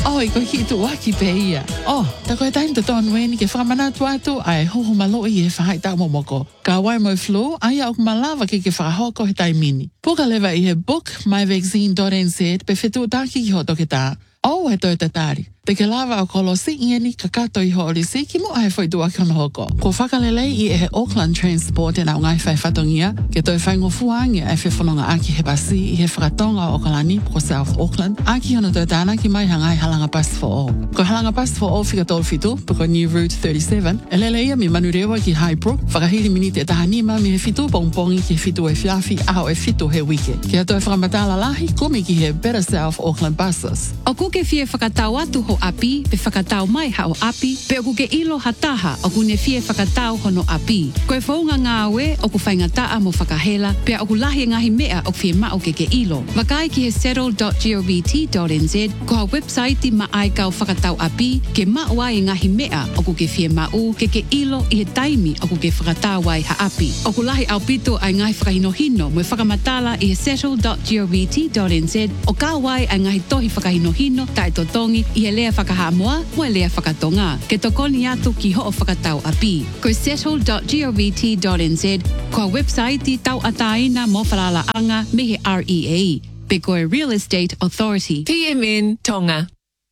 Oh, iko hitu waki peia. Oh, ta koe taim te ton weni ke whamana tuatu ai hoho malo i e whahai tau momoko. Ka wai mo flu, ai au malawa ke whahoko he taimini. Puka lewa i he book, myvaccine.nz, pe whetu taki ki hoto ke tā. Oh, he toi tatari. Te ke lava o kolosi ieni ka kato i hoori si ki mo ai foi tua kona hoko. Ko whakalelei i e he Auckland Transport e nau ngai whai whatongia, ke toi whaingo fuangi ai whewhanonga aki he basi i he whakatonga o Kalani ko South Auckland, aki hono toi tāna ki mai hangai halanga pass for all. Ko halanga pass for all whika tol fitu, pako New Route 37, e lele ia mi manurewa ki Highbrook, whakahiri minite e tahanima mi he fitu pongpongi ki he fitu e whiawhi aho e fitu he wike. Ki a toi whakamatala lahi, komi ki he Better South Auckland buses. O kuke fie whakatau atu ho api, pe whakatau mai ha o api, pe o kuke ilo hataha o kune fie whakatau hono api. Koe whaunga ngā we o ku whaingataa mo whakahela, pe o ku lahi ngahi mea o fie mao ke ilo. Wakai ki he settle.govt.nz, ko ha website ma ai kau whakatau api, ke mao ai ngahi mea o kuke fie mau ke ilo i he taimi o kuke whakatau ai ha api. O ku lahi au pito ai ngai whakahinohino mo whakamatala i he settle.govt.nz, o ka wai ai ngahi tohi whakahinohino tai totongi i he lea whakahamoa mo e lea whakatonga. Ke tokoni atu ki ho o whakatau api. Ko settle.govt.nz, ko a website i tau ataina mo whalalaanga me he REA, pe ko e Real Estate Authority. PMN Tonga.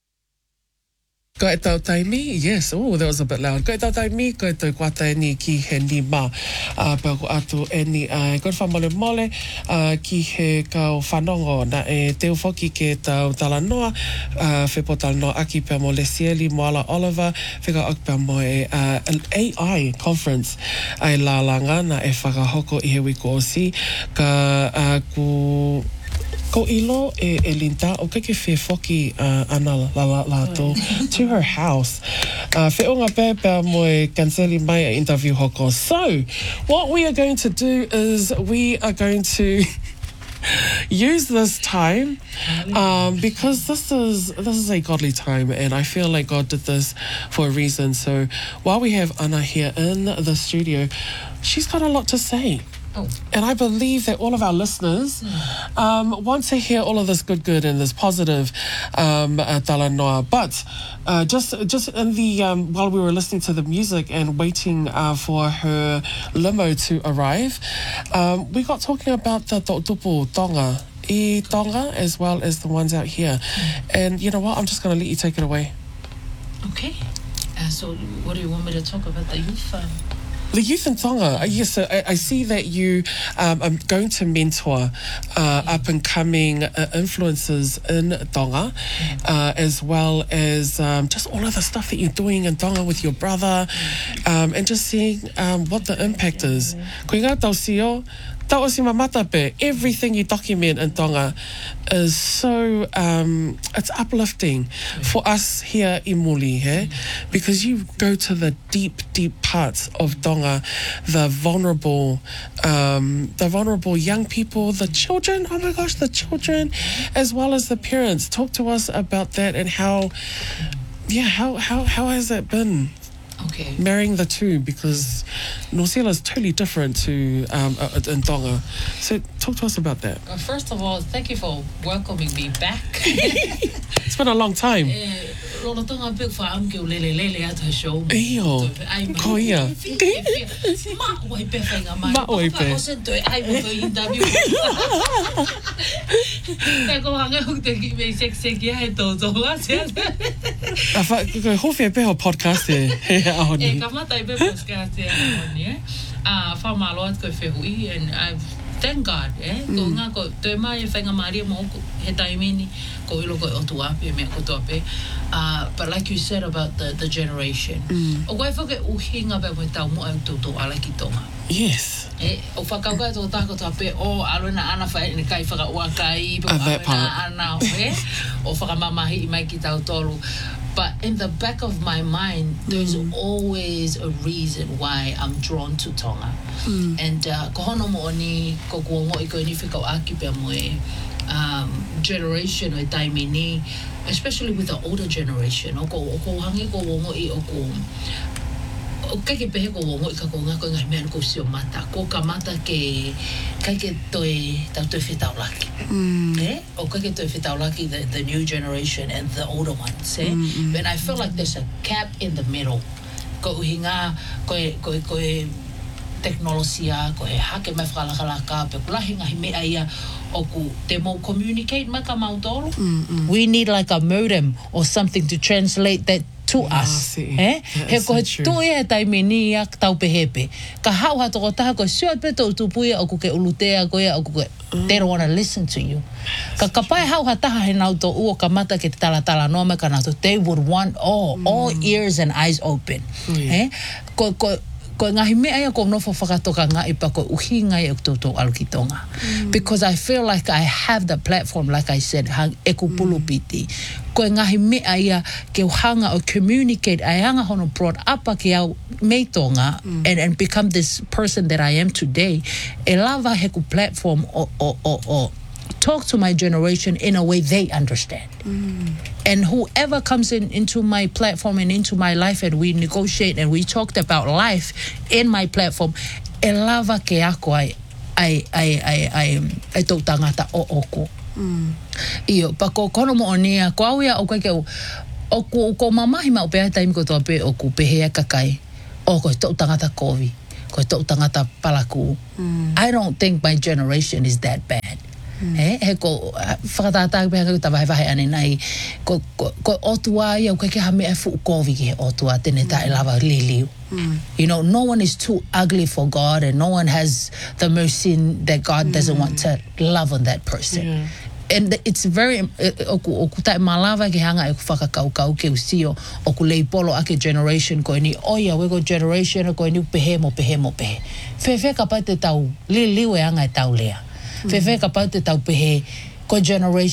Ko e tau taimi, yes, oh, that was a bit loud. Ko e tau taimi, ko e tau kuata ni ki he nima. Pa ko atu e ni ai, ko e whamole mole, ki he kau whanongo, na e teo whoki ke tau talanoa, whepo talanoa aki pia mo Lesieli, Moala Oliver, whika ak pia mo e an AI conference, ai la langa na e whakahoko i he wiko o si, ka ko ilo e linta o keke whi whoki ana la to her house. Whiunga pepe mo e canceli mai a interview hoko. So, what we are going to do is we are going to use this time because this is a godly time, and I feel like God did this for a reason. So while we have Anna here in the studio, she's got a lot to say. Oh. And I believe that all of our listeners want to hear all of this good and this positive talanoa. But just in the while we were listening to the music and waiting for her limo to arrive, we got talking about the tupu Tonga I Tonga as well as the ones out here. And you know what? I'm just going to let you take it away. Okay. So what do you want me to talk about? The youth? The youth in Tonga, yes, I see that you are going to mentor up-and-coming influencers in Tonga, as well as just all of the stuff that you're doing in Tonga with your brother, and just seeing what the impact is. Ko inga tau sio, tau o si mamata pe, everything you document in Tonga is so, it's uplifting for us here in Muli, because you go to the deep parts of Tonga, the vulnerable young people, the children, oh my gosh, the children, as well as the parents. Talk to us about that and how has that been? Okay. Marrying the two, because North Zealand is totally different to in Tonga. So talk to us about that. First of all, thank you for welcoming me back. It's been a long time. Lola tonga big for amke lele at her show. Eyo. Ko ia. Ma wai pe whainga mai. Ma wai pe. Ko sento ai mo to interview. Te ko hanga huk te ki me sexy ai to zonga se. Afa ko hofia pe ho podcast e ahoni. E kamata I pe podcast e ahoni. Fa malo at ko fehui, and I've thank God, ko nga ko te mai e whainga maria mo he taimini ko ilo ko o tuape me ko tuape. But like you said about the generation, o koe whake uhinga pe mo tau mo au toto ala ki Tonga. Yes. O whakaukai tō tāko tuape o alona ana whae ni kai whaka ua kai pe alona ana o whakamamahi I mai ki tau tolu. But in the back of my mind, there's always a reason why I'm drawn to Tonga. And ko hono mo oni, ko kua mo I ko ni whikau aki pia mo e generation o e taimi ni, especially with the older generation. O ko hangi ko wongo I o o ke pehe ko ngo ka ko nga ko ngai men ko sio mata ko ka mata ke toi tau fitau laki o ke toi fitau laki the new generation and the older ones when I feel like there's a gap in the middle ko hinga ko teknolosia ko he hake mai whakalaka pe kula hinga hi mea ia o ku te mo communicate mai ka mautoro we need like a modem or something to translate that to us. He ko toi e taimini a tau pehepe. Ka hau ha toko taha ko sio pe tau tupuia o ku ke ulutea ko ia o ku ke they don't want to listen to you. Ka kapai hau ha taha he nau to uo ka mata ke te tala noa me ka nau to they would want all ears and eyes open. Ko ngahi mea ia ko nofo whakatoka ngā ipa ko uhinga i oktoto alukitonga. Because I feel like I have the platform, like I said, hang eku pulupiti. Ko ngahi mea ia ke hanga o communicate, ai hanga hono brought up ke au meitonga and become this person that I am today. E lava heku platform o talk to my generation in a way they understand. And whoever comes into my platform and into my life and we negotiate and we talked about life in my platform, e lava ke ako ai tau tangata o oko. Iyo, pa ko kono mo onia, ko au ia o kai ke o ko mamahi ma o pēhai taimi ko toa pe o ku pehea kakai, o ko tau tangata kovi, ko tau tangata palaku. I don't think my generation is that bad. He ko whakatata pe ko tawai vai ane nai ko otua ia ko ke ha me fu kovi ke otua tene ta lava liliu. You know, no one is too ugly for God and no one has the mercy that God doesn't want to love on that person. And it's very oku tai malava ke hanga e whakakau ke usio oku leipolo ake generation ko ni oia wego generation ko ni pehe mo pehe. Fefe ka pa te tau liliu e anga e tau lea. Fefe ka pa te tau pehe ko generation